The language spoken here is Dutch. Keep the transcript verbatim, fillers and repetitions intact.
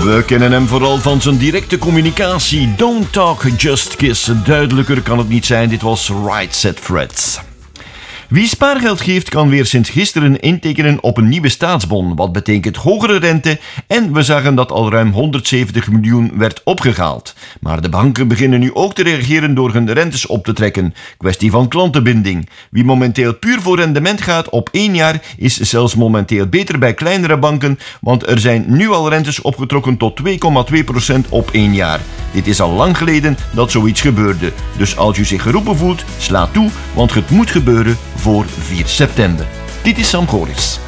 We kennen hem vooral van zijn directe communicatie. Don't talk, just kiss. Duidelijker kan het niet zijn. Dit was Right Said Fred. Wie spaargeld geeft, kan weer sinds gisteren intekenen op een nieuwe staatsbon, wat betekent hogere rente, en we zagen dat al ruim honderdzeventig miljoen werd opgehaald. Maar de banken beginnen nu ook te reageren door hun rentes op te trekken. Kwestie van klantenbinding. Wie momenteel puur voor rendement gaat op één jaar, is zelfs momenteel beter bij kleinere banken, want er zijn nu al rentes opgetrokken tot twee komma twee procent op één jaar. Dit is al lang geleden dat zoiets gebeurde. Dus als u zich geroepen voelt, sla toe, want het moet gebeuren voor vier september. Dit is Sam Goris.